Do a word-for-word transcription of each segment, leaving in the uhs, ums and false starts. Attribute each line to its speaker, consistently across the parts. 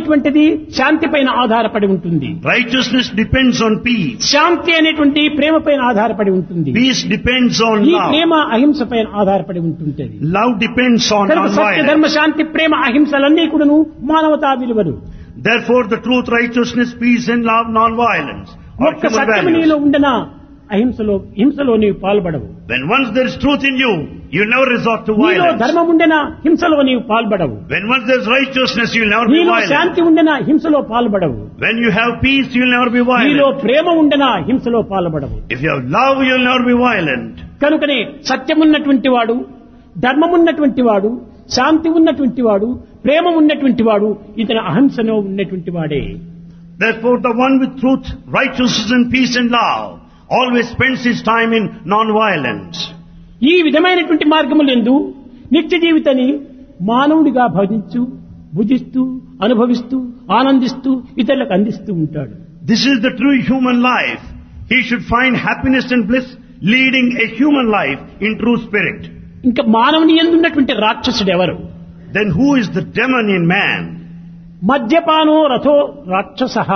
Speaker 1: అనేటువంటిది శాంతి పైన ఆధారపడి ఉంటుంది.
Speaker 2: Righteousness depends on peace.
Speaker 1: శాంతి అనేటువంటి ప్రేమ పైన ఆధారపడి ఉంటుంది.
Speaker 2: Peace depends on
Speaker 1: ఈ
Speaker 2: love.
Speaker 1: ప్రేమ అహింస పైన ఆధారపడి ఉంటుంది.
Speaker 2: Love depends on
Speaker 1: కనుక సత్య ధర్మ
Speaker 2: non-violence.
Speaker 1: శాంతి ప్రేమ అహింసలన్నీ కూడాను మానవతా విలువలు.
Speaker 2: Therefore, the truth, righteousness, peace and love, non-violence are
Speaker 1: ఒక్క
Speaker 2: human
Speaker 1: సత్యం
Speaker 2: values.
Speaker 1: నీలో ఉండనా అహింసలో హింసలో నీవు పాల్పడవు.
Speaker 2: When once there is truth in you, you never resort to
Speaker 1: నీలో
Speaker 2: violence.
Speaker 1: ధర్మం ఉండనా హింసలో నీవు పాల్పడవు.
Speaker 2: When once there is righteousness, you will never be
Speaker 1: నీలో
Speaker 2: violent.
Speaker 1: శాంతి ఉండనా హింసలో పాల్పడవు.
Speaker 2: When you have peace, you will never be
Speaker 1: నీలో
Speaker 2: violent.
Speaker 1: ప్రేమ ఉండనా హింసలో పాల్పడవు.
Speaker 2: If you have love, you will never be violent.
Speaker 1: కనుకనే సత్యమున్నటువంటి వాడు, ధర్మమున్నటువంటి వాడు, శాంతి ఉన్నటువంటి వాడు, ప్రేమ ఉన్నటువంటి వాడు ఇతని అహింసలో ఉన్నటువంటి వాడే.
Speaker 2: Therefore, the one with truth, righteousness and peace and love always spends his time in non-violence.
Speaker 1: ఈ విధమైనటువంటి మార్గములందు నిత్య జీవితాన్ని మానవుడిగా భజించు, భుజిస్తూ, అనుభవిస్తూ, ఆనందిస్తూ ఇతరులకు అందిస్తూ ఉంటాడు.
Speaker 2: This is the true human life. He should find happiness and bliss leading a human life in true spirit.
Speaker 1: ఇంకా మానవుని యందు ఉన్నటువంటి రాక్షసుడు ఎవరు?
Speaker 2: Then who is the demon in man?
Speaker 1: మద్యపానో రథో రాక్షసః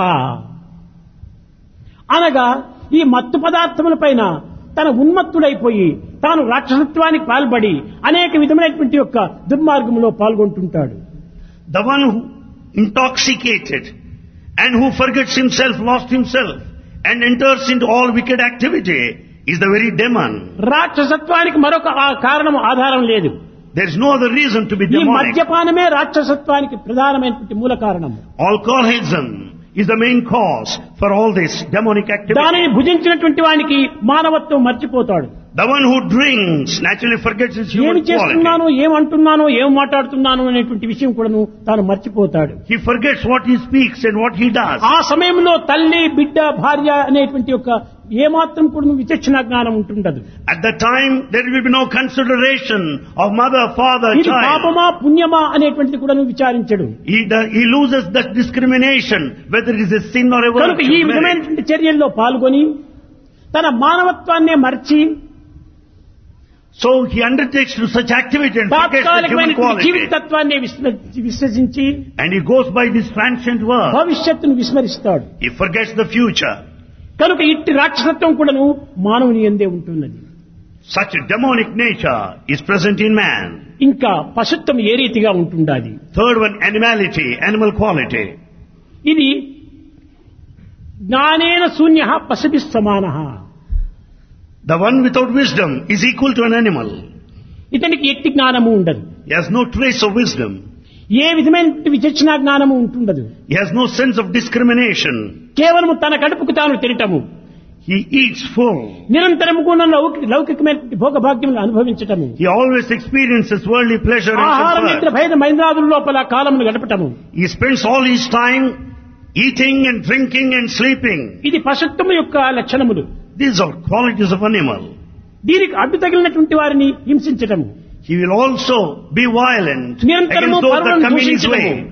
Speaker 1: అనగా ఈ మత్తు పదార్థముల పైన తన ఉన్మత్తుడైపోయి తాను రాక్షసత్వానికి పాల్పడి అనేక విధమైనటువంటి యొక్క దుర్మార్గంలో పాల్గొంటుంటాడు.
Speaker 2: The one who intoxicated and who forgets himself, lost himself and enters into all wicked activity is the very demon.
Speaker 1: రాక్షసత్వానికి మరొక ఆ కారణం ఆధారం లేదు.
Speaker 2: There is no other reason to be
Speaker 1: ఈ
Speaker 2: demonic.
Speaker 1: మద్యపానమే రాక్షసత్వానికి ప్రధానమైనటువంటి మూల కారణం.
Speaker 2: Alcoholism is the main cause for all this demonic activity.
Speaker 1: దానిని భుజించినటువంటి వానికి మానవత్వం మర్చిపోతాడు.
Speaker 2: The one who drinks naturally forgets his
Speaker 1: ఏమి
Speaker 2: human quality.
Speaker 1: చేస్తున్నాను, ఏమంటున్నాను, ఏం మాట్లాడుతున్నాను అనేటువంటి విషయం కూడాను తాను మర్చిపోతాడు.
Speaker 2: He forgets what he speaks and what he does.
Speaker 1: ఆ సమయంలో తల్లి, బిడ్డ, భార్య అనేటువంటి యొక్క ఏమాత్రం కూడా విచక్షణ జ్ఞానం ఉంటుండదు.
Speaker 2: At that time, there will be no consideration of mother, father,
Speaker 1: ఇది
Speaker 2: child.
Speaker 1: పాపమా పుణ్యమా అనేటువంటిది కూడా విచారించడు.
Speaker 2: He, does, he loses that discrimination, whether it is a sin or a
Speaker 1: కనుక ఈ
Speaker 2: virtue.
Speaker 1: విధమైనటువంటి చర్యల్లో పాల్గొని తన మానవత్వాన్నే మర్చి
Speaker 2: So he undertakes to such activity and forgets the human
Speaker 1: తాత్కాలికమైనటువంటి Jeevitha
Speaker 2: quality.
Speaker 1: తత్వాన్ని విస్మ- విశ్వసించి
Speaker 2: And he goes by this transient word.
Speaker 1: భవిష్యత్తును విస్మరిస్తాడు.
Speaker 2: He forgets the future.
Speaker 1: కనుక ఇట్టి రాక్షసత్వం కూడాను మానవుని యందే ఉంటున్నది.
Speaker 2: Such a demonic nature is present in man.
Speaker 1: ఇంకా పశుత్వం ఏ రీతిగా ఉంటుండాలి?
Speaker 2: Third one, animality, animal quality.
Speaker 1: ఇది జ్ఞానేన శూన్య పశుభి సమానః.
Speaker 2: The one without wisdom is equal to an animal.
Speaker 1: ఇతనికి ఎట్టి జ్ఞానము ఉండదు.
Speaker 2: He has no trace of wisdom.
Speaker 1: ఏ విధమైన విచక్షణ జ్ఞానము ఉంటుండదు.
Speaker 2: He has no sense of discrimination.
Speaker 1: కేవలము తన కడుపుకు తాను తినటము,
Speaker 2: He eats full.
Speaker 1: నిరంతరము కూడా లౌకిక లౌకికమైన భోగభాగ్యములు అనుభవించటము,
Speaker 2: He always experiences worldly pleasure and
Speaker 1: ఆహారం నిద్ర
Speaker 2: comfort.
Speaker 1: భేద మైంద్రాదుల లోపల కాలమును గడపటము,
Speaker 2: He spends all his time eating and drinking and sleeping.
Speaker 1: ఇది పశుత్వము యొక్క లక్షణములు.
Speaker 2: These are qualities of animal.
Speaker 1: దీనికి అడ్డు తగిలినటువంటి వారిని హింసించటము,
Speaker 2: He will also be violent
Speaker 1: నిరంతరము
Speaker 2: against those that
Speaker 1: పరులను
Speaker 2: come in his
Speaker 1: దూషించటము,
Speaker 2: way.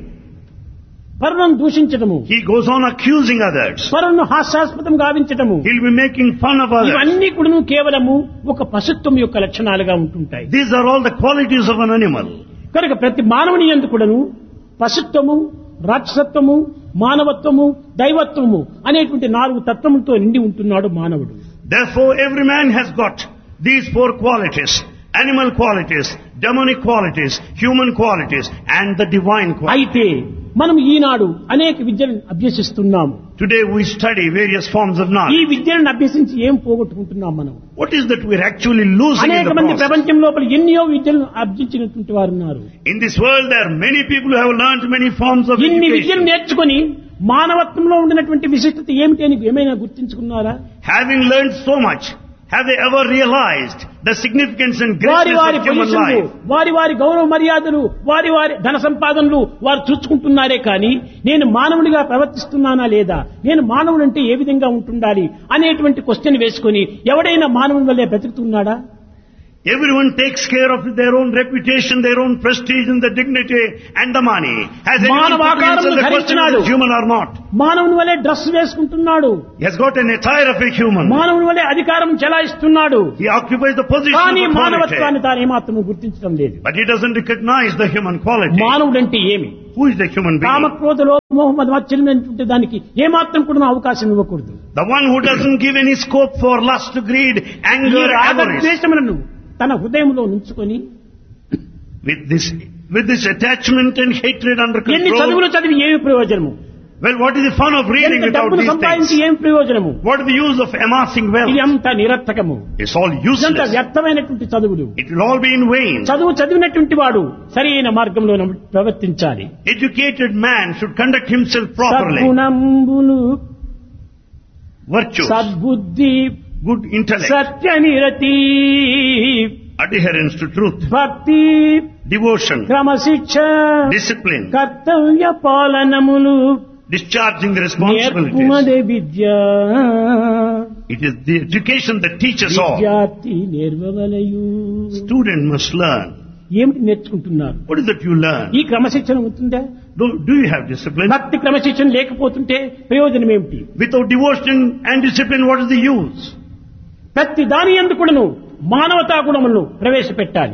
Speaker 1: పరులను దూషించటము,
Speaker 2: He goes on accusing others.
Speaker 1: పరులను హాస్యాస్పదం గావించటము,
Speaker 2: He'll be making fun of others.
Speaker 1: ఇవన్నీ కూడా కేవలము ఒక పశుత్వం యొక్క లక్షణాలుగా ఉంటుంటాయి.
Speaker 2: These are all the qualities of an animal.
Speaker 1: కనుక ప్రతి మానవుని యందు కూడాను పశుత్వము, రాక్షసత్వము, మానవత్వము, దైవత్వము అనేటువంటి నాలుగు తత్వములతో నిండి ఉంటున్నాడు మానవుడు.
Speaker 2: Therefore, every man has got these four qualities: animal qualities, demonic qualities, human qualities, and the divine qualities.
Speaker 1: అయితే మనం ఈనాడు అనేక విద్యలను అభ్యసిస్తున్నాము.
Speaker 2: Today we study various forms of
Speaker 1: ఈ
Speaker 2: knowledge.
Speaker 1: విద్యలను అభ్యసించి ఏం పోగొట్టుకుంటున్నాం మనం?
Speaker 2: What is that we're actually losing in
Speaker 1: అనేక
Speaker 2: the
Speaker 1: మంది
Speaker 2: process?
Speaker 1: ప్రపంచం లోపల ఎన్నో విద్యలను అభ్యసించినటువంటి వారు ఉన్నారు.
Speaker 2: In this world, there are many people who have learned many forms of
Speaker 1: ఇన్ని విద్యలు
Speaker 2: education.
Speaker 1: నేర్చుకుని మానవత్వంలో ఉండినటువంటి విశిష్టత ఏమిటి అని ఏమైనా గుర్తించుకున్నారా?
Speaker 2: Having learned so much, have they ever realized the significance and
Speaker 1: వారి
Speaker 2: greatness
Speaker 1: వారి
Speaker 2: of human
Speaker 1: పొజిషన్లు,
Speaker 2: life?
Speaker 1: వారి వారి గౌరవ మర్యాదలు, వారి వారి ధన సంపాదనలు వారు చూసుకుంటున్నారే కానీ నేను మానవుడిగా ప్రవర్తిస్తున్నానా లేదా, నేను మానవుడంటే ఏ విధంగా ఉంటుండాలి అనేటువంటి క్వశ్చన్ వేసుకుని ఎవడైనా మానవుని వల్లే బ్రతుకుతున్నాడా?
Speaker 2: Everyone takes care of their own reputation, their own prestige and the dignity and the money. Has anyone
Speaker 1: మానవ
Speaker 2: put to answer
Speaker 1: ఆకారమును
Speaker 2: the question
Speaker 1: ధరించినాడు.
Speaker 2: is human or not?
Speaker 1: మానవుని వల్లే dress వేసుకుంటున్నాడు,
Speaker 2: He has got an attire of a human.
Speaker 1: మానవుని వల్లే అధికారం చెలాయిస్తున్నాడు,
Speaker 2: He occupies the position
Speaker 1: కానీ
Speaker 2: of authority.
Speaker 1: మానవత్వాన్ని తాను ఏమాత్రము గుర్తించడం లేదు.
Speaker 2: But he doesn't recognize the human quality.
Speaker 1: మానవుడంటే ఏమి?
Speaker 2: who is the human being?
Speaker 1: కామక్రోధలో మోహమద మత్సర్యమైనటువంటి దానికి ఏమాత్రం కూడా అవకాశం ఇవ్వకూడదు.
Speaker 2: The one who doesn't give any scope for lust, greed,
Speaker 1: ఈ
Speaker 2: anger, avarice.
Speaker 1: రాగద్వేషములను తన హృదయంలో ఉంచుకొని
Speaker 2: With this, with this attachment and hatred under
Speaker 1: ఎన్ని
Speaker 2: control.
Speaker 1: చదువులు చదివి ఏమి ప్రయోజనము?
Speaker 2: Well, what is the fun of reading
Speaker 1: ఎంత
Speaker 2: without
Speaker 1: డబ్బులు
Speaker 2: these
Speaker 1: సంపాదించి
Speaker 2: things?
Speaker 1: ఏం ప్రయోజనము?
Speaker 2: What is the use of amassing
Speaker 1: ఇది
Speaker 2: wealth?
Speaker 1: అంతా నిరర్థకము.
Speaker 2: It's all
Speaker 1: ఇదంతా
Speaker 2: useless.
Speaker 1: వ్యర్థమైనటువంటి చదువులు.
Speaker 2: It will all be in vain.
Speaker 1: చదువు చదివినటువంటి వాడు సరైన మార్గంలో ప్రవర్తించాలి.
Speaker 2: Educated man should conduct himself properly.
Speaker 1: సద్గుణంబులు,
Speaker 2: Virtues,
Speaker 1: సద్బుద్ధి,
Speaker 2: good intellect,
Speaker 1: సత్యనిరతి,
Speaker 2: adherence to truth,
Speaker 1: భక్తి,
Speaker 2: devotion,
Speaker 1: క్రమశిక్ష,
Speaker 2: discipline,
Speaker 1: కర్తవ్య పాలనములు,
Speaker 2: discharging the responsibilities.
Speaker 1: నేర్పుమదే Vidya,
Speaker 2: It is the education that teaches all.
Speaker 1: విద్యార్థి నేర్వవలయు.
Speaker 2: Student must learn.
Speaker 1: ఏమిటి నేర్చుకుంటున్నారు?
Speaker 2: What is that you learn?
Speaker 1: ఈ క్రమశిక్షణ ఉంటుందా?
Speaker 2: Do, do you have discipline?
Speaker 1: భక్తి క్రమశిక్షణ లేకపోతుంటే ప్రయోజనం ఏమిటి?
Speaker 2: Without devotion and discipline, what is the use?
Speaker 1: ప్రతి దాని యందు కూడాను మానవతా గుణములను ప్రవేశపెట్టాలి.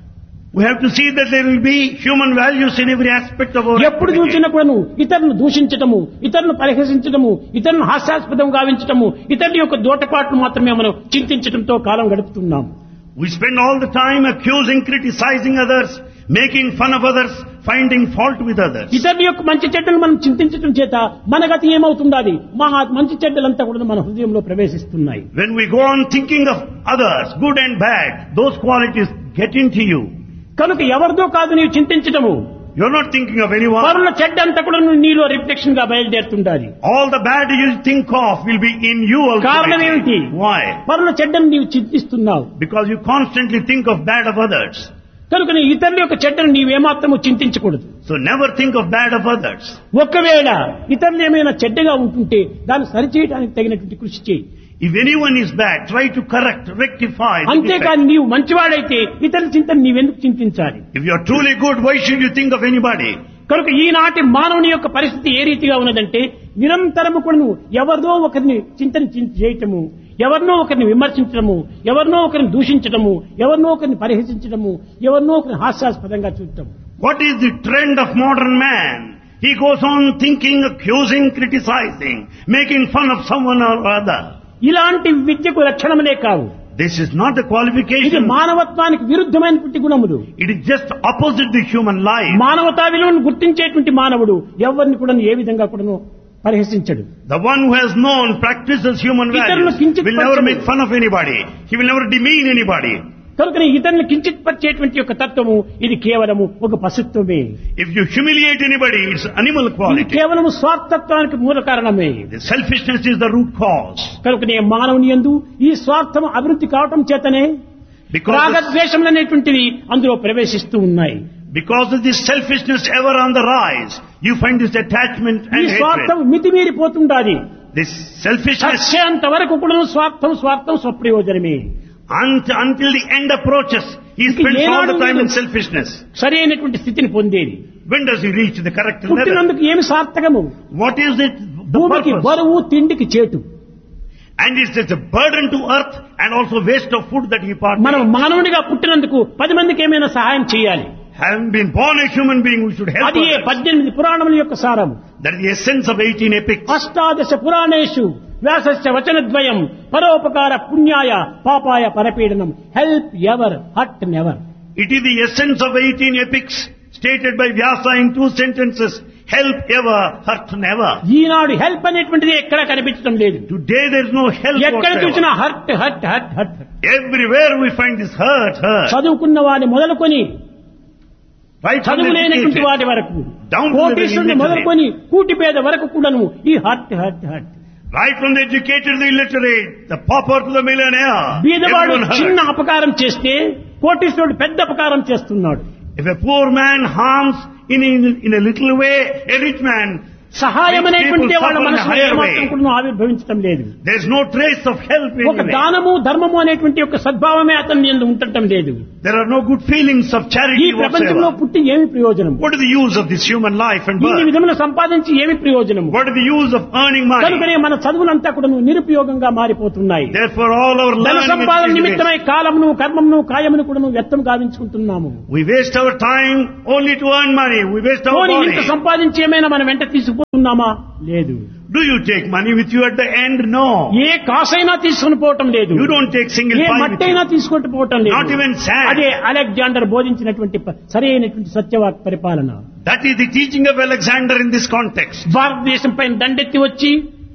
Speaker 2: We have to see that there will be human values in every aspect of our
Speaker 1: ఎప్పుడు
Speaker 2: activity.
Speaker 1: చూసినా కూడాను ఇతరులను దూషించటము, ఇతరులను పరిహసించటము, ఇతరులను హాస్యాస్పదం గావించటము, ఇతరుల యొక్క దోటపాట్లు మాత్రమే మనం చింతించడంతో కాలం గడుపుతున్నాం.
Speaker 2: We spend all the time accusing, criticizing others, making fun of others, finding fault with others.
Speaker 1: ఇతరుల యొక్క మంచి చెడ్డలు మనం చింతించడం చేత మన గతి ఏమవుతుందో అది మా మంచి చెడ్డలంతా కూడా మన హృదయంలో ప్రవేశిస్తున్నాయి.
Speaker 2: When we go on thinking of others, good and bad, those qualities get into you.
Speaker 1: కనుక ఎవరిదో కాదు నీవు చింతించటము,
Speaker 2: You're not thinking of anyone.
Speaker 1: పరుల చెడ్డ అంతా కూడా నీలో రిఫ్లెక్షన్ గా బయలుదేరుతుండాలి.
Speaker 2: All the bad you think of will be in you
Speaker 1: కారణం ఏమిటి?
Speaker 2: ultimately. Why?
Speaker 1: పరుల చెడ్డను నీవు చింతిస్తున్నావు
Speaker 2: Because you constantly think of bad of others.
Speaker 1: కనుక నీ ఇతరుల యొక్క చెడ్డను నీవేమాత్రము చింతించకూడదు.
Speaker 2: So never think of bad of others.
Speaker 1: ఒకవేళ ఇతరులు ఏమైనా చెడ్డగా ఉంటుంటే దాన్ని సరిచేయడానికి తగినటువంటి కృషి చేయి.
Speaker 2: If anyone is bad, try to correct, rectify the defect.
Speaker 1: అంతేకాని నీవు మంచివాడైతే ఇతరుల చింతన నీవెందుకు చింతించాలి?
Speaker 2: If you are truly good, why should you think of anybody?
Speaker 1: కనుక ఈనాటి మానవుని యొక్క పరిస్థితి ఏ రీతిగా ఉన్నదంటే నిరంతరము కూడా నువ్వు ఎవరినో ఒకరిని చింతన చింత చేయటము, ఎవరినో ఒకరిని విమర్శించడము, ఎవరినో ఒకరిని దూషించడము, ఎవరినో ఒకరిని పరిహసించడము, ఎవరినో ఒకరిని హాస్యాస్పదంగా చూడటం.
Speaker 2: What is the trend of modern man? He goes on thinking, accusing, criticizing, making fun of someone or other.
Speaker 1: ఇలాంటి విద్యకు లక్షణములే కావు.
Speaker 2: This is not a
Speaker 1: ఇది
Speaker 2: qualification.
Speaker 1: మానవత్వానికి విరుద్ధమైనటువంటి గుణములు.
Speaker 2: It is just opposite the human life.
Speaker 1: మానవతా విలువను గుర్తించేటువంటి మానవుడు ఎవరిని కూడా ఏ విధంగా కూడా పరిహసించడు.
Speaker 2: The one who has known, practices human
Speaker 1: ఇతరులను
Speaker 2: values,
Speaker 1: కించిత్
Speaker 2: will never
Speaker 1: పరచడు.
Speaker 2: make fun of anybody. He will never demean anybody.
Speaker 1: కనుక ఇతరులను కించిత్ పరిచేటువంటి యొక్క తత్వము ఇది కేవలము ఒక పశుత్వమే.
Speaker 2: If you humiliate anybody, it's animal
Speaker 1: ఇది
Speaker 2: quality.
Speaker 1: కేవలము స్వార్థత్వానికి మూల కారణమే.
Speaker 2: The selfishness is the root cause.
Speaker 1: కనుకనే మానవుని యందు ఈ స్వార్థం అభివృద్ధి కావటం చేతనే
Speaker 2: Because,
Speaker 1: రాగద్వేషములు అనేటువంటివి అందులో ప్రవేశిస్తూ ఉన్నాయి.
Speaker 2: because of this selfishness ever on the rise, you find this attachment
Speaker 1: ఈ
Speaker 2: and
Speaker 1: స్వార్థం
Speaker 2: hatred.
Speaker 1: మితిమీరిపోతుండాలి.
Speaker 2: This selfishness,
Speaker 1: చచ్చేంత వరకు కూడా స్వార్థం స్వార్థం స్వప్రయోజనమే.
Speaker 2: until, until the end approaches, he
Speaker 1: ఇంక
Speaker 2: spends all
Speaker 1: ఏనాడు
Speaker 2: the time in
Speaker 1: లేదు.
Speaker 2: selfishness.
Speaker 1: సరి అయినటువంటి స్థితిని పొందేది.
Speaker 2: When does he reach the correct level?
Speaker 1: పుట్టినందుకు ఏమి సార్థకము?
Speaker 2: What is it? The
Speaker 1: భూమికి
Speaker 2: purpose?
Speaker 1: బరువు, తిండికి చేటు.
Speaker 2: And it's just a burden to earth and also waste of food that he
Speaker 1: మనం
Speaker 2: partakes.
Speaker 1: మానవునిగా పుట్టినందుకు పది మందికి ఏమైనా సహాయం చేయాలి.
Speaker 2: Having been born a human being, we should help
Speaker 1: అది ఏ
Speaker 2: others.
Speaker 1: పద్దెనిమిది పురాణముల యొక్క సారం.
Speaker 2: That is the essence of eighteen epics.
Speaker 1: అష్టాదశ పురాణేషు వ్యాసస్య వచనద్వయం పరోపకార పుణ్యాయ పాపాయ పరపీడనం help ever hot never.
Speaker 2: It is the essence of eighteen epics stated by Vyasa in two sentences. Help ever, hurt never.
Speaker 1: Eenadu help అనేటువంటిది ఎక్కడ కనిపించడం లేదు.
Speaker 2: Today there is no help
Speaker 1: ఎక్కడ చూసినా
Speaker 2: whatsoever.
Speaker 1: Hot hot hot hot.
Speaker 2: Everywhere we find this hurt, hurt.
Speaker 1: చదువుకున్న వాడిని మొదలుకొని
Speaker 2: Right from
Speaker 1: చదువు
Speaker 2: the
Speaker 1: లేనటువంటి
Speaker 2: educated,
Speaker 1: వాటి వరకు
Speaker 2: down to the
Speaker 1: కోటీశ్వరుని
Speaker 2: illiterate.
Speaker 1: మొదలుకొని కూటి పేద వరకు కూడాను ఈ hot hot hot.
Speaker 2: Right from the educated to the illiterate, the pauper to the millionaire.
Speaker 1: బీదవాడు
Speaker 2: Everyone
Speaker 1: చిన్న
Speaker 2: hurt.
Speaker 1: అపకారం చేస్తే కోటీశ్వరుడు పెద్ద అపకారం చేస్తున్నాడు.
Speaker 2: If a poor man harms in, in, in a little way, a rich man
Speaker 1: సహాయం
Speaker 2: Rich
Speaker 1: అనేటువంటి
Speaker 2: people
Speaker 1: వాళ్ళ
Speaker 2: suffer in a
Speaker 1: మనసులో
Speaker 2: higher
Speaker 1: ఏమాత్రం
Speaker 2: way.
Speaker 1: కూడా ఆవిర్భవించడం లేదు.
Speaker 2: There is no trace of help
Speaker 1: ఒక
Speaker 2: anyway.
Speaker 1: దానము ధర్మము అనేటువంటి ఒక సద్భావమే అతని యందు ఉండటం లేదు.
Speaker 2: There are no good feelings of
Speaker 1: ఈ
Speaker 2: charity
Speaker 1: ప్రపంచంలో
Speaker 2: whatsoever.
Speaker 1: పుట్టి ఏమి ప్రయోజనం?
Speaker 2: What is the use of this human life and
Speaker 1: ఇన్ని
Speaker 2: birth?
Speaker 1: విధములు సంపాదించి ఏమి ప్రయోజనం?
Speaker 2: What is the use of earning money?
Speaker 1: కనుకనే మన చదువులంతా కూడా నిరుపయోగంగా మారిపోతున్నాయి.
Speaker 2: Therefore all our
Speaker 1: ధన
Speaker 2: learning
Speaker 1: సంపాదన
Speaker 2: is
Speaker 1: నిమిత్తమై కాలమును కర్మమును కాయమును కూడా వ్యర్థం గావించుకుంటున్నాము.
Speaker 2: we waste our time only to earn money. We waste our
Speaker 1: పోనీ ఇంత
Speaker 2: body.
Speaker 1: సంపాదించి ఏమైనా మనం వెంట తీసుకుపోతున్నామా? లేదు.
Speaker 2: Do you take money with you at the end? No.
Speaker 1: ఏ కాసైనా తీసుకుని పోవటం లేదు.
Speaker 2: You don't take single
Speaker 1: A
Speaker 2: pie with
Speaker 1: మట్టైనా
Speaker 2: you.
Speaker 1: తీసుకుంటూ పోవటం లేదు.
Speaker 2: Not even sand.
Speaker 1: అదే అలెగ్జాండర్ బోధించినటువంటి ప- సరైనటువంటి సత్యవాక్ పరిపాలన.
Speaker 2: That is the teaching of Alexander in this context.
Speaker 1: భారతదేశం పైన దండెత్తి వచ్చి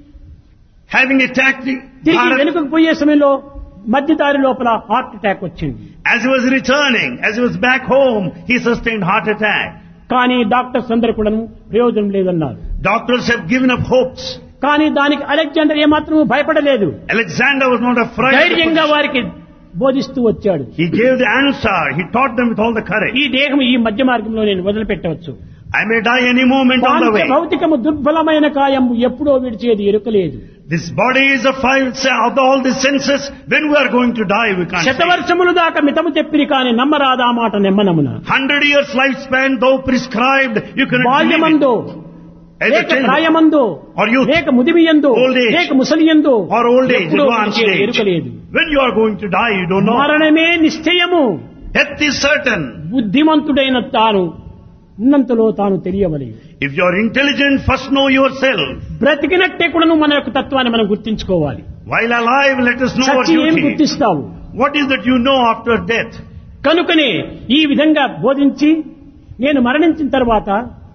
Speaker 2: Having attacked the
Speaker 1: తిరిగి
Speaker 2: Bharat,
Speaker 1: వెనుకకు పోయే సమయంలో మధ్యదారి లోపల హార్ట్ అటాక్ వచ్చింది.
Speaker 2: as he was returning, as he was back home, he sustained heart attack.
Speaker 1: కానీ డాక్టర్స్ అందరూ కూడా ప్రయోజనం లేదన్నారు.
Speaker 2: Doctors have given up hopes.
Speaker 1: కానీ దానికి అలెగ్జాండర్ ఏమాత్రం భయపడలేదు.
Speaker 2: Alexander was not afraid.
Speaker 1: ధైర్యంగా వారికి బోధిస్తూ వచ్చాడు.
Speaker 2: He gave the answer. He taught them with all the courage.
Speaker 1: ఈ దేహం ఈ మధ్య మార్గంలో నేను వదిలిపెట్టవచ్చు.
Speaker 2: I may die any moment on the way.
Speaker 1: భౌతికము దుర్బలమైన కాయం ఎప్పుడో విడిచేది ఎరుకలేదు.
Speaker 2: This body is a five of all the senses. When we are going to die, we can't say.
Speaker 1: శతవర్షములు దాకా మితము చెప్పిరి కాని నమ్మరాదా మాట నెమ్మనమున.
Speaker 2: Hundred years lifespan, though prescribed, you cannot believe it.
Speaker 1: బాల్యమందో
Speaker 2: As a
Speaker 1: లేక
Speaker 2: child,
Speaker 1: ప్రాయమందో
Speaker 2: or youth,
Speaker 1: లేక ముదిమియందో
Speaker 2: old age,
Speaker 1: లేక ముసలియందో
Speaker 2: or old age,
Speaker 1: ఎప్పుడో
Speaker 2: advanced
Speaker 1: విడిచేది
Speaker 2: age.
Speaker 1: ఎరుకలేదు.
Speaker 2: When you are going to die, you don't know.
Speaker 1: మరణమే నిశ్చయము.
Speaker 2: Death is certain.
Speaker 1: బుద్ధిమంతుడైన తాను ఉన్నంతలో తాను తెలియవలేదు.
Speaker 2: If you are intelligent, first know yourself.
Speaker 1: బ్రతికినట్టే కూడాను మన యొక్క తత్వాన్ని మనం గుర్తించుకోవాలి.
Speaker 2: While alive, let us know our
Speaker 1: చచ్చి ఏం
Speaker 2: duty.
Speaker 1: గుర్తిస్తావు?
Speaker 2: What is that you know after death?
Speaker 1: కనుకనే ఈ విధంగా బోధించి నేను మరణించిన తర్వాత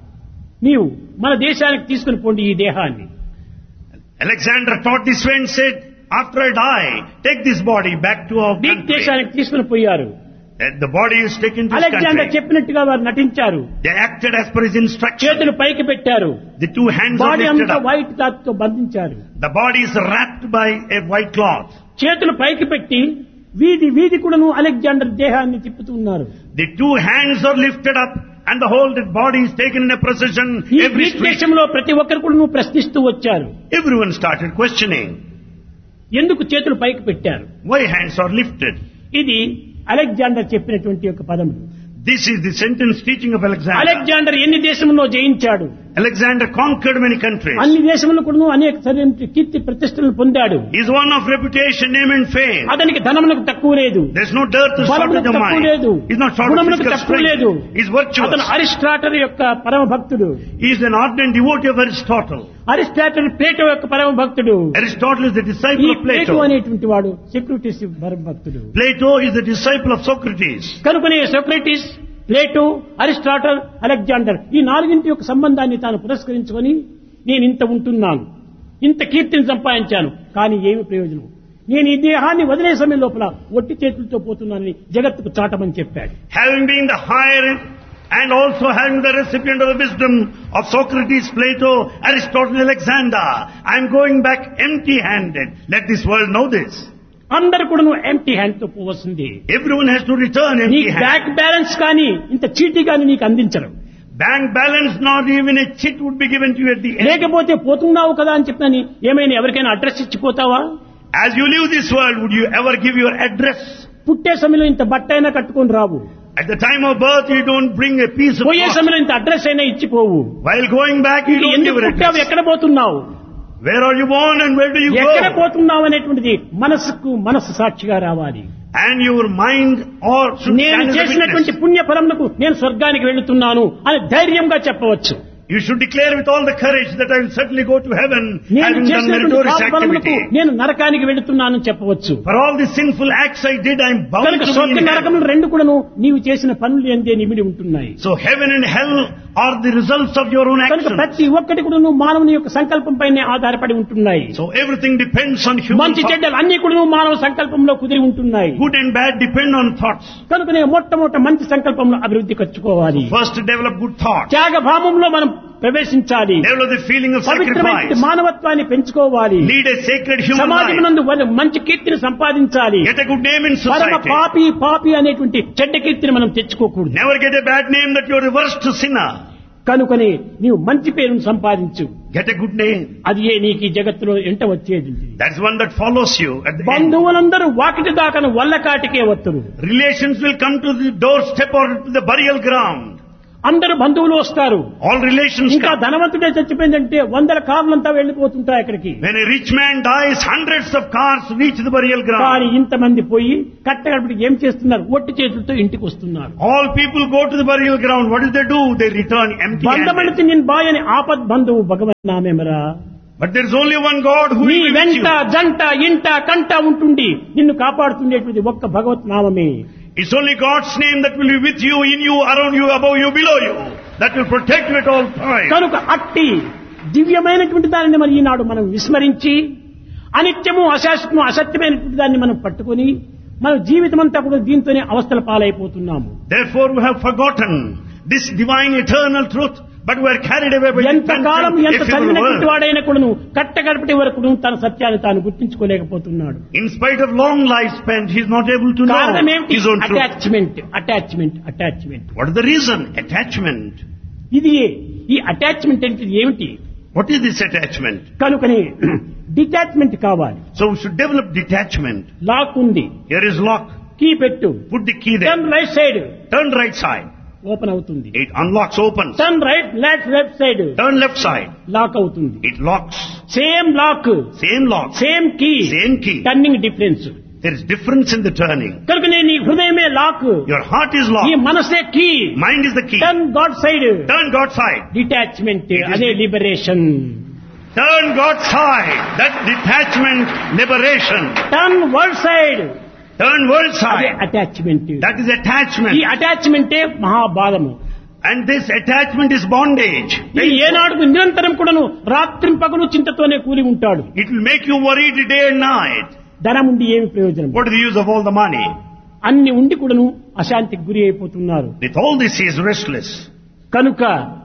Speaker 1: నీవు మన దేశానికి తీసుకుని పోండి ఈ దేహాన్ని.
Speaker 2: Alexander taught this way and said, after I die, take this body back to our
Speaker 1: Greek
Speaker 2: country.
Speaker 1: దేశానికి తీసుకుని పోయారు.
Speaker 2: And the body is taken to his
Speaker 1: Alexander
Speaker 2: country.
Speaker 1: చెప్పినట్టుగా వారు నటించారు.
Speaker 2: They acted as per his instruction.
Speaker 1: చేతులు పైకి పెట్టారు.
Speaker 2: The two hands are
Speaker 1: body
Speaker 2: lifted
Speaker 1: అంతా
Speaker 2: up.
Speaker 1: వైట్ క్లాత్ తో బంధించారు.
Speaker 2: The body is wrapped by a white cloth.
Speaker 1: చేతులు పైకి పెట్టి వీధి వీధి కూడాను అలెగ్జాండర్ దేహాన్ని తిప్పుతున్నారు.
Speaker 2: The two hands are lifted up and the whole dead body is taken in a procession
Speaker 1: ఈ
Speaker 2: every
Speaker 1: గ్రీక్
Speaker 2: street.
Speaker 1: దేశంలో ప్రతి ఒక్కరు కూడాను ప్రశ్నిస్తూ వచ్చారు.
Speaker 2: Everyone started questioning.
Speaker 1: ఎందుకు చేతులు పైకి పెట్టారు?
Speaker 2: Why hands are lifted?
Speaker 1: ఇది అలెగ్జాండర్ చెప్పినటువంటి ఒక పదం.
Speaker 2: This is the sentence teaching of Alexander.
Speaker 1: Alexander ఎన్ని దేశంలో జయించాడు?
Speaker 2: Alexander conquered many countries.
Speaker 1: అన్ని దేశంలో కూడా అనేక సరైన కీర్తి ప్రతిష్టలు పొందాడు.
Speaker 2: He is one of reputation, name and fame.
Speaker 1: అతనికి ధనమునకు తక్కువ లేదు.
Speaker 2: There is no dearth or shortage
Speaker 1: బలమునకు
Speaker 2: of
Speaker 1: తక్కువ
Speaker 2: mind.
Speaker 1: లేదు.
Speaker 2: He is not short of
Speaker 1: గుణమునకు
Speaker 2: physical
Speaker 1: తక్కువ లేదు.
Speaker 2: strength. He is virtuous.
Speaker 1: అతను అరిస్టాటల్ యొక్క పరమ భక్తుడు.
Speaker 2: He is an ardent devotee of Aristotle.
Speaker 1: Aristotle Plato యొక్క పరమ భక్తుడు.
Speaker 2: Aristotle is the
Speaker 1: ఈ
Speaker 2: disciple of
Speaker 1: ప్లేటో
Speaker 2: Plato.
Speaker 1: అనేటువంటి వాడు సెక్రటీస్ పరమ భక్తుడు.
Speaker 2: Plato is the disciple of Socrates.
Speaker 1: కనుకనే సోక్రటీస్, ప్లేటో, అరిస్టాటల్, అలెగ్జాండర్ ఈ నాలుగింటి యొక్క సంబంధాన్ని తాను పురస్కరించుకొని నేను ఇంత ఉంటున్నాను, ఇంత కీర్తిని సంపాదించాను, కానీ ఏమి ప్రయోజనం? నేను ఈ దేహాన్ని వదిలే సమయం లోపల ఒట్టి చేతులతో పోతున్నానని జగత్తుకు చాటమని చెప్పాడు.
Speaker 2: Having been the higher and also having the recipient of the wisdom of Socrates, Plato, Aristotle, Alexander, I am going back empty-handed. Let this world know this.
Speaker 1: అందరు కూడా నువ్వు ఎంటీ హ్యాండ్ తో పోవలసింది.
Speaker 2: Everyone has to return
Speaker 1: నీ
Speaker 2: empty-handed.
Speaker 1: Bank balance కానీ ఇంత చీటీ కానీ నీకు అందించరు.
Speaker 2: Bank balance, not even a chit would be given to you at the end.
Speaker 1: లేకపోతే పోతున్నావు కదా అని చెప్పని ఏమైనా ఎవరికైనా address ఇచ్చిపోతావా?
Speaker 2: As you leave this world, would you ever give your address?
Speaker 1: పుట్టే సమయంలో ఇంత బట్ట అయినా కట్టుకొని రావు.
Speaker 2: At the time of birth, you don't bring a piece of
Speaker 1: పోయే
Speaker 2: cloth.
Speaker 1: సమయంలో ఇంత అడ్రస్ అయినా ఇచ్చిపోవు.
Speaker 2: While going back, you don't
Speaker 1: ఎందుకు
Speaker 2: give your
Speaker 1: పుట్టావు,
Speaker 2: address.
Speaker 1: ఎక్కడ పోతున్నావు,
Speaker 2: Where are you born and where do you
Speaker 1: ఎక్కడ
Speaker 2: go?
Speaker 1: పోతున్నావు అనేటువంటిది మనసుకు మనసు సాక్షిగా రావాలి.
Speaker 2: And your mind or should
Speaker 1: నేను
Speaker 2: stand as a
Speaker 1: చేసినటువంటి
Speaker 2: witness.
Speaker 1: పుణ్య ఫలములకు నేను స్వర్గానికి వెళుతున్నాను అని ధైర్యంగా చెప్పవచ్చు.
Speaker 2: You should declare with all the courage that I will certainly go to heaven
Speaker 1: నేను
Speaker 2: having done
Speaker 1: చేసినటువంటి
Speaker 2: meritorious
Speaker 1: పాప ఫలములకు
Speaker 2: activity.
Speaker 1: నేను నరకానికి వెళుతున్నానని చెప్పవచ్చు.
Speaker 2: For all the sinful acts I did, I am bound
Speaker 1: కనుక
Speaker 2: to be
Speaker 1: స్వర్గ
Speaker 2: in heaven.
Speaker 1: నరకములు రెండు కూడాను నీవు చేసిన పనులు ఎందే నిమిడి ఉంటున్నాయి.
Speaker 2: So heaven and hell are the results of your own
Speaker 1: కనుక
Speaker 2: actions.
Speaker 1: ప్రతి ఒక్కటి కూడాను మానవుని యొక్క సంకల్పం పైనే ఆధారపడి ఉంటున్నాయి.
Speaker 2: So everything depends on human
Speaker 1: మంచి
Speaker 2: thought.
Speaker 1: చెడ్డలు అన్ని కూడాను మానవ సంకల్పంలో కుదిరి ఉంటున్నాయి.
Speaker 2: Good and bad depend on thoughts.
Speaker 1: కనుకనే మొట్టమొదట మంచి సంకల్పంలో అభివృద్ధి ఖర్చుకోవాలి.
Speaker 2: First develop good thought.
Speaker 1: త్యాగభావంలో మనం ప్రవేశించాలి.
Speaker 2: Develop the feeling of
Speaker 1: పవిత్రమైన
Speaker 2: sacrifice.
Speaker 1: మానవత్వాన్ని పెంచుకోవాలి.
Speaker 2: Lead a sacred human life.
Speaker 1: సమాజమునందు వల- మంచి కీర్తిని సంపాదించాలి.
Speaker 2: Get a good name in
Speaker 1: పరమ
Speaker 2: society.
Speaker 1: పాపి పాపి అనేటువంటి చెడ్డ కీర్తిని మనం తెచ్చుకోకూడదు.
Speaker 2: Never get a bad name that you are the worst sinner.
Speaker 1: కనుకని నీవు మంచి పేరును సంపాదించు.
Speaker 2: Get a good name.
Speaker 1: అది ఏ నీకు ఈ జగత్తులో ఎంట వచ్చేది.
Speaker 2: That's one that follows you at the end.
Speaker 1: బంధువులందరూ వాకిటి దాకా వల్ల కాటికే వత్తురు.
Speaker 2: Relations will come to the doorstep or to the burial ground.
Speaker 1: అందరు బంధువులు వస్తారు.
Speaker 2: All relations
Speaker 1: ఇంకా
Speaker 2: come.
Speaker 1: ధనవంతుడే చచ్చిపోయిందంటే వందల కార్లంతా వెళ్లిపోతుంటాయి అక్కడికి.
Speaker 2: When a rich man dies, hundreds of cars reach the burial
Speaker 1: కానీ
Speaker 2: ground.
Speaker 1: ఇంతమంది పోయి కట్టగడపటికి ఏం చేస్తున్నారు? ఒట్టి చేతులతో ఇంటికి వస్తున్నారు.
Speaker 2: All people go to the burial ground. What do they do? They return empty-handed.
Speaker 1: బంధమణితి నిన్ బాయని ఆపద్ బంధువు భగవన్ నామేమరా.
Speaker 2: But there is only one God who
Speaker 1: నీ
Speaker 2: will be with
Speaker 1: వెంట
Speaker 2: you.
Speaker 1: జంట ఇంట కంట ఉంటుండి నిన్ను కాపాడుతుండేటువంటి ఒక్క భగవత్ నామమే.
Speaker 2: It's only God's name that will be with you, in you, around you, above you, below you. That will protect you at all times.
Speaker 1: కనుక అట్టి దివ్యమైనటువంటి దానిని మరి ఈనాడు మనం విస్మరించి అనిత్యము అశాశ్వతము అసత్యమైనటువంటి దాన్ని మనం పట్టుకొని మన జీవితం అంతా కూడా దీంతోనే అవస్థల పాలైపోతున్నాము.
Speaker 2: Therefore we have forgotten this divine eternal truth, but we are carried away by
Speaker 1: ఎంతకాలం ఎంత
Speaker 2: ephemeral
Speaker 1: చదివినటువంటి
Speaker 2: world.
Speaker 1: వాడైనా కూడాను కట్టగడపటి వరకు తన సత్యాన్ని తాను గుర్తించుకోలేకపోతున్నాడు.
Speaker 2: In spite of long life spent, he is not able to know
Speaker 1: కారణం ఏమిటి?
Speaker 2: his own truth.
Speaker 1: Attachment attachment attachment
Speaker 2: What is the reason? Attachment.
Speaker 1: ఇది ఈ అటాచ్మెంట్ అంటే ఏమిటి?
Speaker 2: What is this attachment?
Speaker 1: కనుకని డిటాచ్మెంట్ కావాలి.
Speaker 2: So we should develop detachment.
Speaker 1: Lock ఉంది,
Speaker 2: Here is lock.
Speaker 1: Key పెట్టు,
Speaker 2: Put the key there.
Speaker 1: Turn right side
Speaker 2: Turn right side.
Speaker 1: Open అవుతుంది.
Speaker 2: It unlocks, opens.
Speaker 1: Turn right left left side
Speaker 2: Turn left side.
Speaker 1: Lock అవుతుంది.
Speaker 2: It locks.
Speaker 1: Same lock,
Speaker 2: Same lock.
Speaker 1: Same key,
Speaker 2: Same key.
Speaker 1: Turning difference.
Speaker 2: There is difference in the turning.
Speaker 1: కనుక నేను నీ హృదయమే lock,
Speaker 2: Your heart is
Speaker 1: ఈ
Speaker 2: locked.
Speaker 1: మనసే key.
Speaker 2: Mind is the key.
Speaker 1: Turn God side,
Speaker 2: Turn God's side.
Speaker 1: Detachment
Speaker 2: It is
Speaker 1: అదే
Speaker 2: the-
Speaker 1: liberation.
Speaker 2: Turn God's side. That detachment, liberation.
Speaker 1: Turn world side,
Speaker 2: Turn world
Speaker 1: అదే
Speaker 2: side.
Speaker 1: Attachment.
Speaker 2: That is
Speaker 1: ఈ
Speaker 2: attachment.
Speaker 1: అటాచ్మెంటే మహాబాధము.
Speaker 2: And this attachment is bondage.
Speaker 1: ఇది ఏనాడుకు నిరంతరం కూడాను రాత్రి పగలు చింతతోనే కూలి ఉంటాడు.
Speaker 2: It will make you worried day and night.
Speaker 1: ధనం ఉండి ఏమి ప్రయోజనం?
Speaker 2: What is the use of all the money?
Speaker 1: అన్ని ఉండి కూడాను అశాంతికి గురి అయిపోతున్నారు.
Speaker 2: With all this he is restless.
Speaker 1: కనుక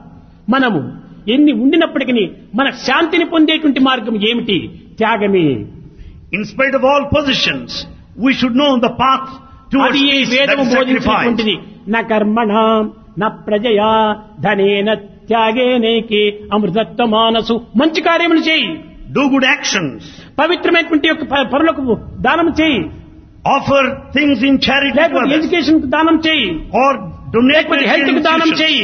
Speaker 1: మనము ఎన్ని ఉండినప్పటికీ మన శాంతిని పొందేటువంటి మార్గం ఏమిటి? త్యాగమే.
Speaker 2: In spite of all possessions, we should know the path towards
Speaker 1: అది ఈ
Speaker 2: peace, that
Speaker 1: వేదము
Speaker 2: is
Speaker 1: బోధించినటువంటిది.
Speaker 2: sacrifice.
Speaker 1: న కర్మణ న ప్రజయా ధనేన త్యాగేనేకి అమృతత్వ మానసు. మంచి కార్యములు చేయి,
Speaker 2: Do good actions.
Speaker 1: పవిత్రమైనటువంటి యొక్క ప- పరులకు దానం చేయి,
Speaker 2: Offer things in charity to
Speaker 1: లేకపోతే
Speaker 2: others.
Speaker 1: ఎడ్యుకేషన్ కు దానం చేయి,
Speaker 2: Or donate
Speaker 1: లేకపోతే
Speaker 2: to
Speaker 1: హెల్త్ కు దానం
Speaker 2: institutions.
Speaker 1: చేయి.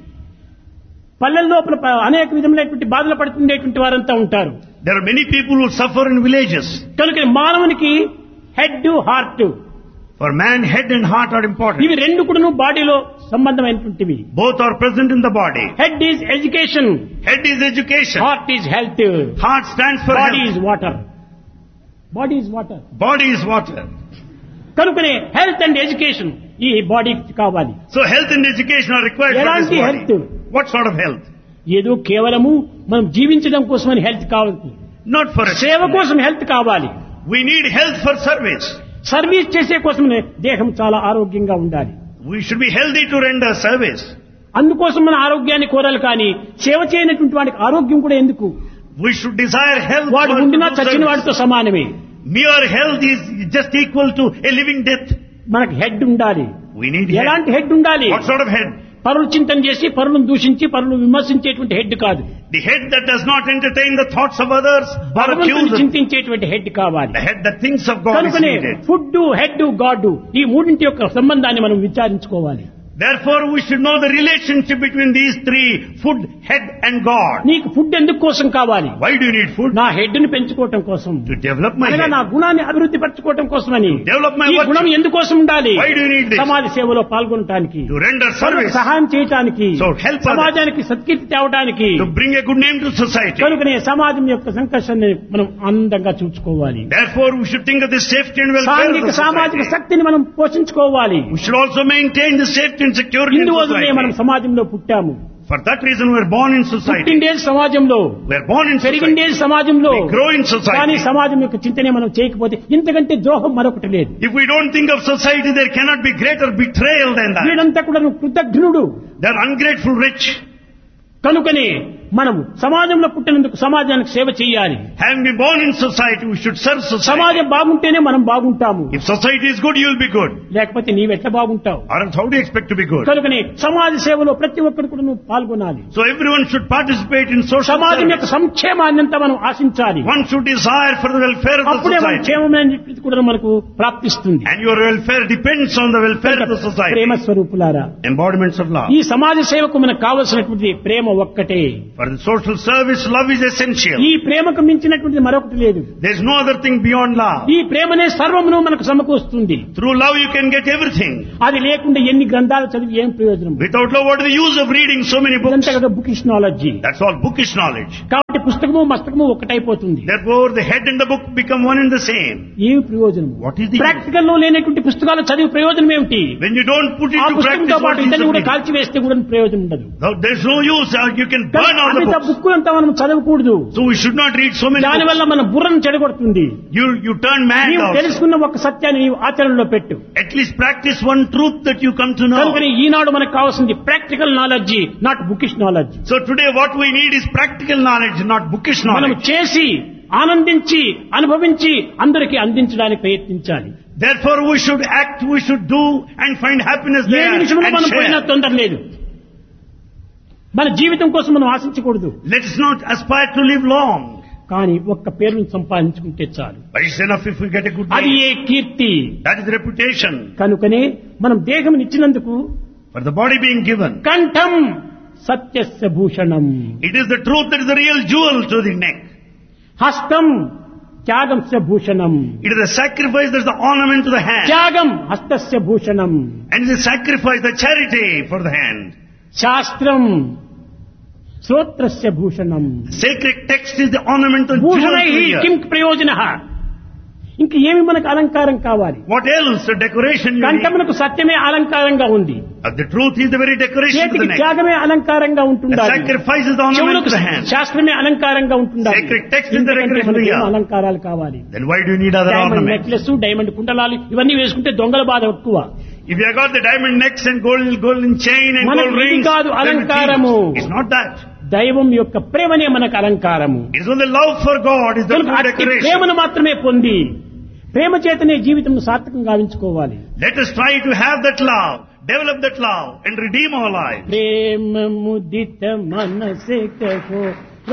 Speaker 1: పల్లెల లోపల ప- అనేక విధములైనటువంటి బాధలు పడుతుండేటువంటి వారంతా ఉంటారు.
Speaker 2: There are many people who suffer in villages.
Speaker 1: కనుక మానవునికి head heart
Speaker 2: For man, head and heart are important.
Speaker 1: ఇవి రెండు కూడాను బాడీలో సంబంధమైనటువంటివి.
Speaker 2: Both are present in the body.
Speaker 1: Head is education,
Speaker 2: Head is education.
Speaker 1: Heart is health,
Speaker 2: Heart stands for
Speaker 1: body
Speaker 2: health.
Speaker 1: Is water. Body is water.
Speaker 2: Body is water.
Speaker 1: కనుకనే health and education ఈ బాడీకి కావాలి.
Speaker 2: So health and education are required for
Speaker 1: ఎలాంటి
Speaker 2: this
Speaker 1: health?
Speaker 2: body. What sort of health?
Speaker 1: ఏదో కేవలము మనం జీవించడం కోసమని హెల్త్ కావాలి,
Speaker 2: Not for a
Speaker 1: సేవ కోసం హెల్త్ కావాలి.
Speaker 2: We need health for service.
Speaker 1: Service చేసే కోసమే దేహం చాలా ఆరోగ్యంగా ఉండాలి.
Speaker 2: We should be healthy to render service.
Speaker 1: అందుకోసం మన ఆరోగ్యాన్ని కోరాలి, కానీ సేవ చేయనటువంటి వాడికి ఆరోగ్యం కూడా ఎందుకు?
Speaker 2: We should desire health.
Speaker 1: వాడు
Speaker 2: for
Speaker 1: ఉండినా
Speaker 2: to do
Speaker 1: చచ్చిన
Speaker 2: service.
Speaker 1: వాడితో సమానమే.
Speaker 2: Mere health is just equal to a living death.
Speaker 1: మనకు హెడ్ ఉండాలి.
Speaker 2: We need head.
Speaker 1: ఎలాంటి హెడ్ ఉండాలి?
Speaker 2: What sort of head?
Speaker 1: పరులు చింతన చేసి పరులను దూషించి పరులు విమర్శించేటువంటి హెడ్ కాదు.
Speaker 2: The head that does not entertain the thoughts of others or
Speaker 1: భగవంతుని
Speaker 2: accuse them.
Speaker 1: చింతించేటువంటి హెడ్ కావాలి.
Speaker 2: The head that thinks of God is
Speaker 1: కనుకనే
Speaker 2: needed.
Speaker 1: ఫుడ్ హెడ్ గాడ్ ఈ మూడింటి యొక్క సంబంధాన్ని మనం విచారించుకోవాలి.
Speaker 2: Therefore, we should know the relationship between these three, food, head and God.
Speaker 1: నీకు food ఎందుకు కోసం కావాలి?
Speaker 2: Why do you need food?
Speaker 1: నా హెడ్ ని పెంచుకోవటం కోసం,
Speaker 2: To develop my
Speaker 1: అనగా
Speaker 2: head.
Speaker 1: నా గుణాన్ని అభివృద్ధి పరచుకోవటం కోసమని.
Speaker 2: Develop my
Speaker 1: ఈ
Speaker 2: virtue.
Speaker 1: గుణం ఎందుకోసం ఉండాలి?
Speaker 2: Why do you need this?
Speaker 1: సమాజ సేవలో పాల్గొనటానికి,
Speaker 2: To render
Speaker 1: పరులకు
Speaker 2: service.
Speaker 1: సహాయం చేయటానికి,
Speaker 2: So help others.
Speaker 1: సమాజానికి సత్కీర్తి తేవడానికి.
Speaker 2: To bring a good name to society.
Speaker 1: కనుకనే సమాజం యొక్క సంకర్షణని మనం ఆనందంగా చూసుకోవాలి.
Speaker 2: Therefore, we should think of the safety and welfare of
Speaker 1: సాంఘిక
Speaker 2: the
Speaker 1: సామాజిక
Speaker 2: society.
Speaker 1: శక్తిని మనం పోషించుకోవాలి.
Speaker 2: We should also maintain the safety and security in
Speaker 1: ఇందువల్లనే మనం
Speaker 2: society.
Speaker 1: సమాజంలో పుట్టాము.
Speaker 2: For that reason, we are born in society.
Speaker 1: పుట్టిండేది సమాజంలో,
Speaker 2: We are born in society.
Speaker 1: పెరిగిండేది సమాజంలో.
Speaker 2: We grow in
Speaker 1: కానీ
Speaker 2: society.
Speaker 1: సమాజం యొక్క చింతనే మనం చేయకపోతే ఇంతకంటే ద్రోహం మరొకటి లేదు.
Speaker 2: If we don't think of society, there cannot be greater betrayal than that.
Speaker 1: వీడంతా కూడా కృతజ్ఞుడు.
Speaker 2: They are ungrateful rich.
Speaker 1: కనుకనే మనము సమాజంలో పుట్టినందుకు సమాజానికి సేవ చేయాలి.
Speaker 2: Having been born in society, we should serve society.
Speaker 1: సమాజం బాగుంటేనే మనం బాగుంటాము.
Speaker 2: If society is good, you will be good.
Speaker 1: లేకపోతే నీవెట్లా బాగుంటావు?
Speaker 2: Or else how do you expect to be good?
Speaker 1: కనుకనే సమాజ సేవలో ప్రతి ఒక్కరు కూడా నువ్వు పాల్గొనాలి.
Speaker 2: So everyone should participate in social
Speaker 1: సమాజం యొక్క
Speaker 2: service.
Speaker 1: సంక్షేమాన్నంతా మనం ఆశించాలి.
Speaker 2: One should desire for the welfare of the
Speaker 1: అప్పుడే మన
Speaker 2: society.
Speaker 1: క్షేమమైనది కూడా మనకు ప్రాప్తిస్తుంది.
Speaker 2: And your welfare depends on the welfare of the society.
Speaker 1: ప్రేమ స్వరూపులారా,
Speaker 2: Embodiments of love.
Speaker 1: ఈ సమాజ సేవకు మనకు కావలసినటువంటి ప్రేమ ఒక్కటే.
Speaker 2: For the social service, love is essential.
Speaker 1: ఈ ప్రేమకు మించినటువంటి మరొకటి లేదు.
Speaker 2: There is no other thing beyond love.
Speaker 1: ఈ ప్రేమనే సర్వమును మనకు సమకూరుస్తుంది.
Speaker 2: Through love you can get everything.
Speaker 1: అది లేకుండా ఎన్ని గ్రంథాలు చదివి ఏం ప్రయోజనం?
Speaker 2: Without love, what is the use of reading so many books?
Speaker 1: ఇదంతా కదా bookish knowledge.
Speaker 2: That's all bookish knowledge.
Speaker 1: కాబట్టి పుస్తకము మస్తకము ఒకటైపోతుంది.
Speaker 2: Therefore, the head and the book become one and the same.
Speaker 1: ఏం ప్రయోజనం?
Speaker 2: What is the use?
Speaker 1: Practical లో లేనటువంటి పుస్తకాలు చదివి ప్రయోజనం ఏమిటి?
Speaker 2: When you don't put it
Speaker 1: ఆ
Speaker 2: to
Speaker 1: పుస్తకంతో
Speaker 2: practice,
Speaker 1: పాటు
Speaker 2: what is
Speaker 1: ఇతన్ని
Speaker 2: the
Speaker 1: కూడా
Speaker 2: reading?
Speaker 1: కాల్చివేస్తే కూడా ప్రయోజనం ఉండదు.
Speaker 2: Now, there's no use. uh, You can burn all the
Speaker 1: అంత
Speaker 2: books.
Speaker 1: బుక్ అంతా మనం చదవకూడదు.
Speaker 2: So we should not read so many
Speaker 1: దాని వల్ల
Speaker 2: books.
Speaker 1: మన బుర్రను చెడగొడుతుంది.
Speaker 2: You, you turn mad
Speaker 1: నీవు
Speaker 2: also.
Speaker 1: తెలుసుకున్న ఒక సత్యాన్ని నీవు ఆచరణలో పెట్టు.
Speaker 2: At least practice one truth that you come to know.
Speaker 1: కనుకని ఈనాడు మనకు కావాల్సింది practical knowledge, not bookish knowledge.
Speaker 2: So today what we need is practical knowledge, not bookish
Speaker 1: మనం
Speaker 2: knowledge.
Speaker 1: చేసి ఆనందించి అనుభవించి అందరికీ అందించడానికి ప్రయత్నించాలి.
Speaker 2: Therefore we should act, we should do and find happiness
Speaker 1: A
Speaker 2: there
Speaker 1: నిమిషంలో
Speaker 2: and
Speaker 1: మనం పోయినా
Speaker 2: share.
Speaker 1: తొందర లేదు. మన జీవితం కోసం మనం ఆశించకూడదు.
Speaker 2: Let us not aspire to live long.
Speaker 1: కానీ ఒక్క పేరును సంపాదించుకుంటే చాలు.
Speaker 2: But it's enough if we get a good
Speaker 1: అది
Speaker 2: name.
Speaker 1: A Keerthi.
Speaker 2: That is reputation.
Speaker 1: కనుకనే మనం దేహం ఇచ్చినందుకు
Speaker 2: For the body being given,
Speaker 1: కంఠం సత్యస్య Bhushanam,
Speaker 2: it is the truth that is the real jewel to the neck.
Speaker 1: హస్తం త్యాగంస్య Bhushanam,
Speaker 2: It is the sacrifice that is the ornament to the hand.
Speaker 1: త్యాగం హస్తస్య Bhushanam,
Speaker 2: And it is the sacrifice, the charity for the hand.
Speaker 1: శాస్త్రం శ్రోత్రస్య Bhushanam.
Speaker 2: Sacred text is the ornament and jewel
Speaker 1: భూషణై
Speaker 2: to the
Speaker 1: కిం
Speaker 2: ear.
Speaker 1: ప్రయోజన. ఇంక ఏమి మనకు అలంకారం కావాలి?
Speaker 2: What else? The decoration you need.
Speaker 1: కంఠమునకు సత్యమే అలంకారంగా ఉంది.
Speaker 2: Uh, The truth is the very decoration to the
Speaker 1: చేతికి
Speaker 2: neck.
Speaker 1: త్యాగమే అలంకారంగా
Speaker 2: The
Speaker 1: ఉంటుండాలి.
Speaker 2: sacrifice is the ornament
Speaker 1: చెవులకు
Speaker 2: to the hand.
Speaker 1: శాస్త్రమే అలంకారంగా ఉంటుండాలి.
Speaker 2: Sacred text is the
Speaker 1: ఇంతకంటే
Speaker 2: decoration
Speaker 1: మనకి
Speaker 2: of the
Speaker 1: ఏం
Speaker 2: ear.
Speaker 1: అలంకారాలు కావాలి?
Speaker 2: Then why do you need other
Speaker 1: diamond
Speaker 2: ornaments?
Speaker 1: Necklace, diamond కుండలాలు ఇవన్నీ వేసుకుంటే దొంగల బాధ ఎక్కువ.
Speaker 2: If you have got the diamond necks and gold, golden chain and
Speaker 1: మనకు
Speaker 2: gold
Speaker 1: ఇది
Speaker 2: rings,
Speaker 1: కాదు
Speaker 2: then
Speaker 1: అలంకారము.
Speaker 2: it's it's not that.
Speaker 1: దైవం యొక్క ప్రేమనే మనకు అలంకారము.
Speaker 2: It's only love for God is the
Speaker 1: కనుక
Speaker 2: true
Speaker 1: అట్టి
Speaker 2: decoration.
Speaker 1: ప్రేమను మాత్రమే పొంది ప్రేమ చేతనే జీవితం సార్థకంగా గావించుకోవాలి.
Speaker 2: Let us try to have that love, develop that love and redeem our lives.
Speaker 1: ప్రేమ ముదిత మనసే కహో